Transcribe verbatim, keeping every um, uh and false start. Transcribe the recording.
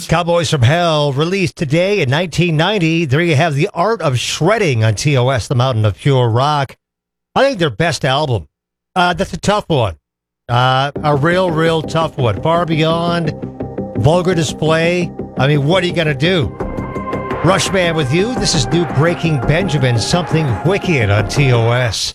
Cowboys from Hell, released today in nineteen ninety. There you have The Art of Shredding on T O S, The Mountain of Pure Rock. I think their best album. Uh, that's a tough one. Uh, a real, real tough one. Far Beyond, Vulgar Display. I mean, what are you going to do? Rushman with you. This is new Breaking Benjamin, Something Wicked on T O S.